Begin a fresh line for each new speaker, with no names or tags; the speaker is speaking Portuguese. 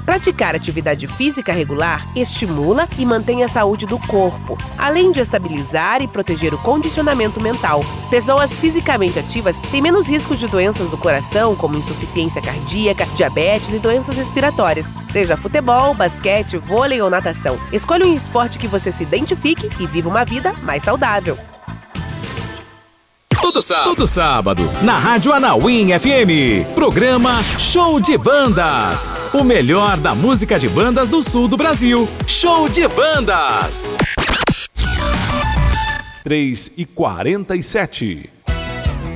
Praticar atividade física regular estimula e mantém a saúde do corpo, além de estabilizar e proteger o condicionamento mental. Pessoas fisicamente ativas têm menos risco de doenças do coração, como insuficiência cardíaca, diabetes e doenças respiratórias. Seja futebol, basquete, vôlei ou natação, escolha um esporte que você se identifique e viva uma vida mais saudável.
Todo sábado, na Rádio Anauim FM, programa Show de Bandas. O melhor da música de bandas do sul do Brasil. Show de Bandas.
3h47.